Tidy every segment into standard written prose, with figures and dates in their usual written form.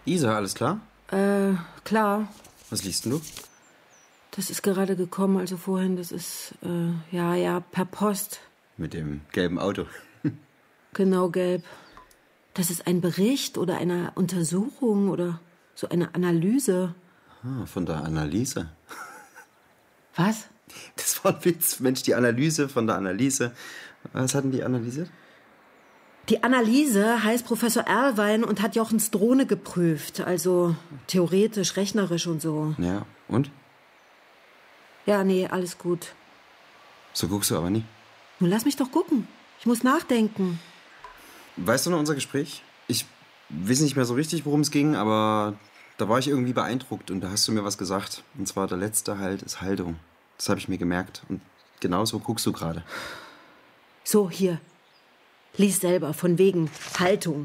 Isa, alles klar? Klar. Was liest denn du? Das ist gerade gekommen, also vorhin, das ist, per Post. Mit dem gelben Auto. Genau, gelb. Das ist ein Bericht oder eine Untersuchung oder so eine Analyse. Ah, von der Analyse. Was? Das war ein Witz. Mensch, die Analyse von der Analyse. Was hatten die analysiert? Die Analyse heißt Professor Erlwein und hat Jochens Drohne geprüft. Also theoretisch, rechnerisch und so. Ja, und? Ja, nee, alles gut. So guckst du aber nie. Nun lass mich doch gucken. Ich muss nachdenken. Weißt du noch unser Gespräch? Ich weiß nicht mehr so richtig, worum es ging, aber da war ich irgendwie beeindruckt und da hast du mir was gesagt. Und zwar der letzte Halt ist Haltung. Das habe ich mir gemerkt. Und genau so guckst du gerade. So, hier. Lies selber, von wegen Haltung.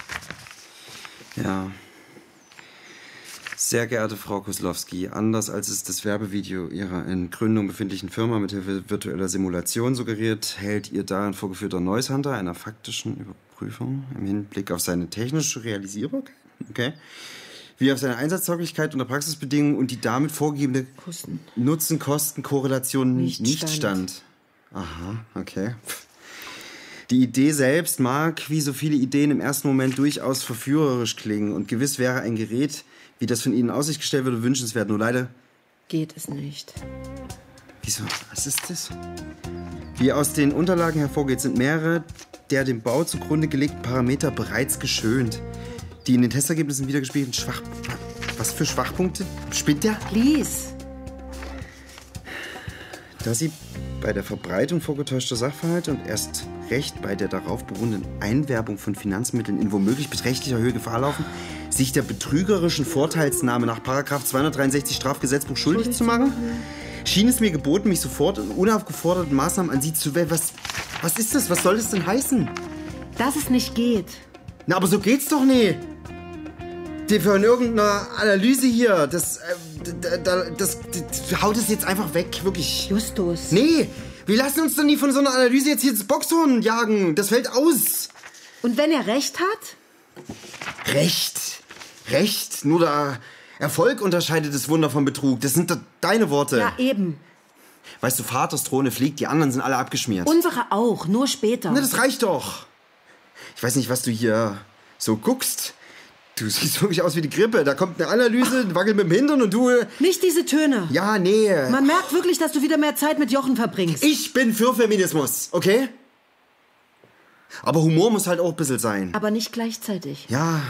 Ja. Sehr geehrte Frau Koslowski, anders als es das Werbevideo Ihrer in Gründung befindlichen Firma mithilfe virtueller Simulation suggeriert, hält Ihr darin vorgeführter Noise Hunter einer faktischen Überprüfung im Hinblick auf seine technische Realisierbarkeit, okay, wie auf seine Einsatztauglichkeit unter Praxisbedingungen und die damit vorgegebene Nutzen-Kosten-Korrelation nicht stand. Aha, okay. Die Idee selbst mag, wie so viele Ideen im ersten Moment durchaus verführerisch klingen und gewiss wäre ein Gerät, wie das von Ihnen in Aussicht gestellt würde, wünschenswert. Nur leider geht es nicht. Wieso? Was ist das? Wie aus den Unterlagen hervorgeht, sind mehrere der dem Bau zugrunde gelegten Parameter bereits geschönt. Die in den Testergebnissen wiedergespiegelten Was für Schwachpunkte? Spinnt der? Lies. Da Sie bei der Verbreitung vorgetäuschter Sachverhalte und erst recht bei der darauf beruhenden Einwerbung von Finanzmitteln in womöglich beträchtlicher Höhe Gefahr laufen, sich der betrügerischen Vorteilsnahme nach § 263 Strafgesetzbuch schuldig zu machen, schien es mir geboten, mich sofort in unaufgeforderten Maßnahmen an Sie zu wenden. Was ist das? Was soll das denn heißen? Dass es nicht geht. Na, aber so geht's doch nicht. Von irgendeiner Analyse hier, das haut es jetzt einfach weg, wirklich. Justus. Nee, wir lassen uns doch nie von so einer Analyse jetzt hier ins Boxhorn jagen. Das fällt aus. Und wenn er recht hat? Recht. Nur der Erfolg unterscheidet das Wunder vom Betrug. Das sind deine Worte. Ja, eben. Weißt du, Vaters Drohne fliegt, die anderen sind alle abgeschmiert. Unsere auch, nur später. Na, das reicht doch. Ich weiß nicht, was du hier so guckst. Du siehst wirklich aus wie die Grippe. Da kommt eine Analyse, wackelt mit dem Hintern und du... Nicht diese Töne. Ja, nee. Man merkt wirklich, dass du wieder mehr Zeit mit Jochen verbringst. Ich bin für Feminismus, okay? Aber Humor muss halt auch ein bisschen sein. Aber nicht gleichzeitig. Ja.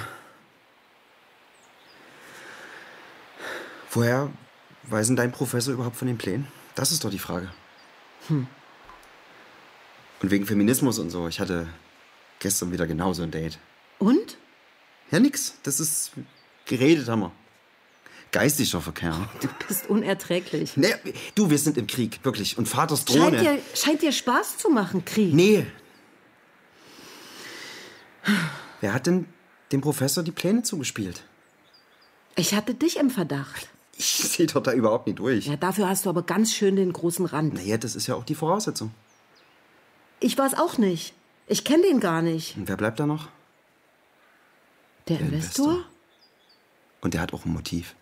Woher weiß denn dein Professor überhaupt von den Plänen? Das ist doch die Frage. Und wegen Feminismus und so. Ich hatte gestern wieder genauso ein Date. Und? Ja, nix. Das ist... Geredet haben wir. Geistiger Verkehr. Du bist unerträglich. Nee, du, wir sind im Krieg, wirklich. Und Vaters Drohne... Scheint dir Spaß zu machen, Krieg. Nee. Wer hat denn dem Professor die Pläne zugespielt? Ich hatte dich im Verdacht. Ich sehe doch da überhaupt nicht durch. Ja, dafür hast du aber ganz schön den großen Rand. Naja, das ist ja auch die Voraussetzung. Ich weiß auch nicht. Ich kenne den gar nicht. Und wer bleibt da noch? Der Investor? Und der hat auch ein Motiv.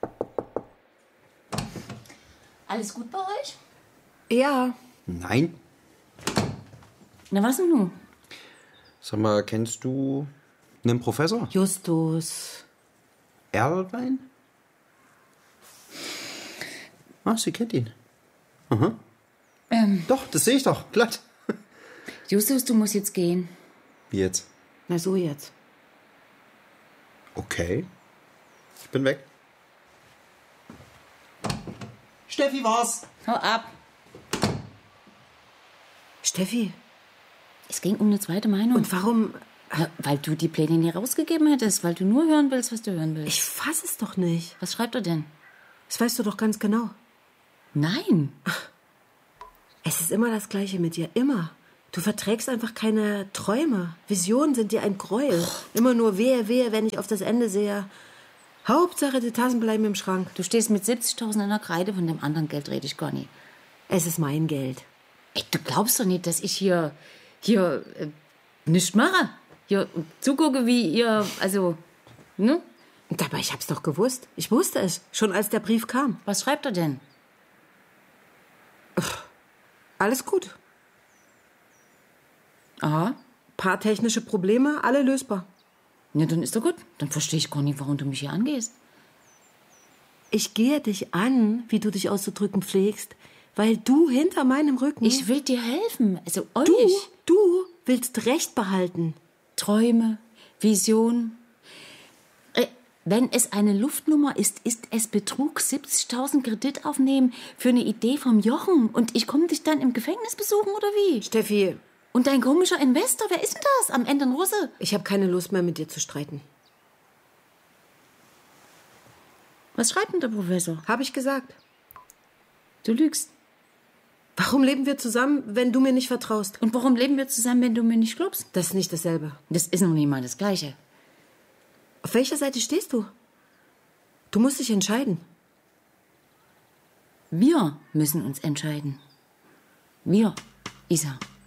Alles gut bei euch? Ja. Nein. Na, was denn nun? Sag mal, kennst du einen Professor? Justus. Erlwein? Ah, sie kennt ihn. Aha. Doch, das sehe ich doch. Glatt. Justus, du musst jetzt gehen. Wie jetzt? Na, so jetzt. Okay. Ich bin weg. Steffi war's. Hau ab. Steffi. Es ging um eine zweite Meinung. Und warum? Ja, weil du die Pläne nie rausgegeben hättest, weil du nur hören willst, was du hören willst. Ich fass es doch nicht. Was schreibt er denn? Das weißt du doch ganz genau. Nein. Es ist immer das Gleiche mit dir. Immer. Du verträgst einfach keine Träume. Visionen sind dir ein Gräuel. Immer nur wehe, wenn ich auf das Ende sehe. Hauptsache, die Tassen bleiben im Schrank. Du stehst mit 70.000 in der Kreide, von dem anderen Geld rede ich gar nicht. Es ist mein Geld. Ey, du glaubst doch nicht, dass ich hier nichts mache. Hier zugucke, wie ihr, also, ne? Dabei, ich hab's doch gewusst. Ich wusste es, schon als der Brief kam. Was schreibt er denn? Alles gut. Aha. Paar technische Probleme, alle lösbar. Ja, dann ist doch gut. Dann verstehe ich gar nicht, warum du mich hier angehst. Ich gehe dich an, wie du dich auszudrücken pflegst, weil du hinter meinem Rücken... Ich will dir helfen. Also euch. Du willst Recht behalten. Träume, Vision. Wenn es eine Luftnummer ist, ist es Betrug. 70.000 Kredit aufnehmen für eine Idee vom Jochen. Und ich komme dich dann im Gefängnis besuchen, oder wie? Steffi... Und dein komischer Investor, wer ist denn das? Am Ende ein Russe? Ich habe keine Lust mehr, mit dir zu streiten. Was schreibt denn der Professor? Habe ich gesagt. Du lügst. Warum leben wir zusammen, wenn du mir nicht vertraust? Und warum leben wir zusammen, wenn du mir nicht glaubst? Das ist nicht dasselbe. Das ist noch nicht mal das Gleiche. Auf welcher Seite stehst du? Du musst dich entscheiden. Wir müssen uns entscheiden. Wir, Isa.